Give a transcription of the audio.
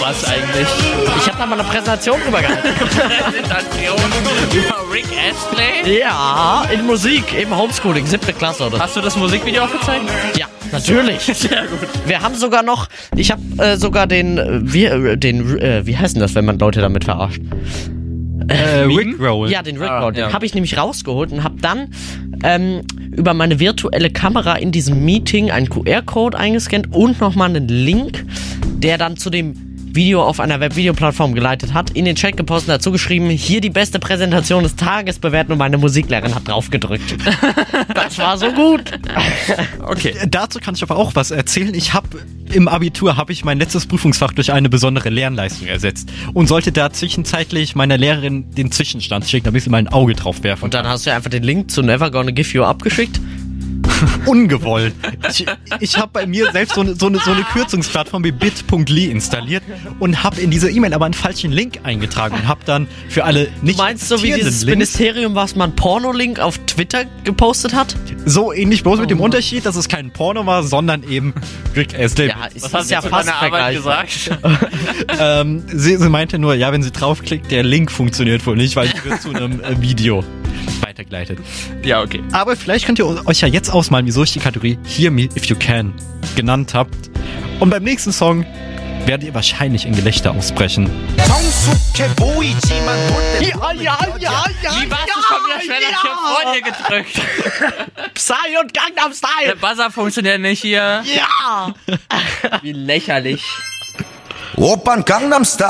sowas eigentlich? Ich habe da mal eine Präsentation drüber gehalten. Präsentation über Rick Astley? Ja, in Musik, im Homeschooling, 7. Klasse oder so. Hast du das Musikvideo auch gezeigt? Ja, natürlich. Sehr gut. Wir haben sogar noch, ich habe sogar wie heißt denn das, wenn man Leute damit verarscht? Rickroll. Ja, den Rickroll. Den ja. habe ich nämlich rausgeholt und habe dann über meine virtuelle Kamera in diesem Meeting einen QR-Code eingescannt und nochmal einen Link, der dann zu dem Video auf einer Webvideoplattform geleitet hat, in den Chat gepostet, dazu geschrieben, hier die beste Präsentation des Tages bewerten und meine Musiklehrerin hat drauf gedrückt. Das war so gut. Okay. Dazu kann ich aber auch was erzählen. Im Abitur habe ich mein letztes Prüfungsfach durch eine besondere Lernleistung ersetzt und sollte da zwischenzeitlich meiner Lehrerin den Zwischenstand schicken, damit sie mal ein Auge drauf werfen. Und dann hast du einfach den Link zu Never Gonna Give You abgeschickt. Ungewollt. Ich habe bei mir selbst so eine Kürzungsplattform wie bit.ly installiert und habe in diese E-Mail aber einen falschen Link eingetragen und habe dann für alle nicht Du meinst so wie dieses Links, Ministerium, was man Porno-Link auf Twitter gepostet hat? so ähnlich, bloß mit dem Unterschied, dass es kein Porno war, sondern eben Rick Astley. Ja, es Was hast ist du ja zu fast deiner Arbeit vergleichbar. gesagt? Sie meinte nur, ja, wenn sie draufklickt, der Link funktioniert wohl nicht, weil sie wird zu einem Video weitergeleitet. Ja, okay. Aber vielleicht könnt ihr euch ja jetzt ausmalen, wieso ich die Kategorie Hear Me If You Can genannt habt. Und beim nächsten Song werdet ihr wahrscheinlich in Gelächter ausbrechen. Ja. Wie warst du schon wieder schnell? Ich hab vor dir gedrückt. Psy und Gangnam Der Style. Buzzer funktioniert nicht hier. Ja. Wie lächerlich. Opern Gangnam Style.